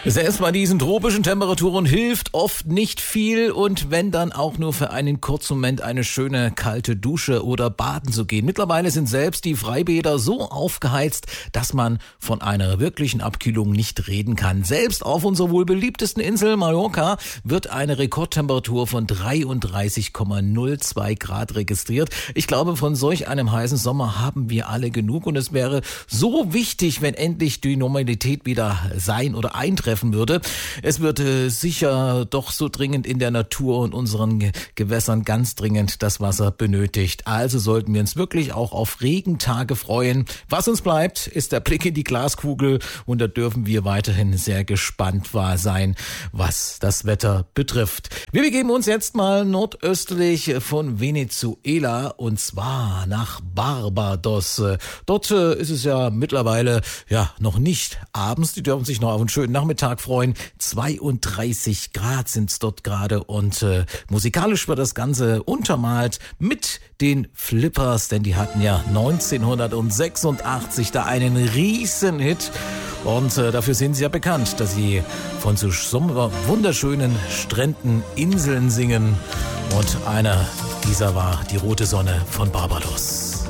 Selbst bei diesen tropischen Temperaturen hilft oft nicht viel und wenn dann auch nur für einen kurzen Moment eine schöne kalte Dusche oder baden zu gehen. Mittlerweile sind selbst die Freibäder so aufgeheizt, dass man von einer wirklichen Abkühlung nicht reden kann. Selbst auf unserer wohl beliebtesten Insel Mallorca wird eine Rekordtemperatur von 33,02 Grad registriert. Ich glaube, von solch einem heißen Sommer haben wir alle genug und es wäre so wichtig, wenn endlich die Normalität wieder sein oder eintreffen würde. Es wird sicher doch so dringend in der Natur und unseren Gewässern ganz dringend das Wasser benötigt. Also sollten wir uns wirklich auch auf Regentage freuen. Was uns bleibt, ist der Blick in die Glaskugel und da dürfen wir weiterhin sehr gespannt sein, was das Wetter betrifft. Wir begeben uns jetzt mal nordöstlich von Venezuela und zwar nach Barbados. Dort ist es ja mittlerweile noch nicht abends. Die dürfen sich noch auf einen schönen Nachmittag freuen. 32 Grad sind es dort gerade und musikalisch wird das Ganze untermalt mit den Flippers, denn die hatten ja 1986 da einen riesen Hit und dafür sind sie ja bekannt, dass sie von so wunderschönen Stränden, Inseln singen und einer dieser war die rote Sonne von Barbados.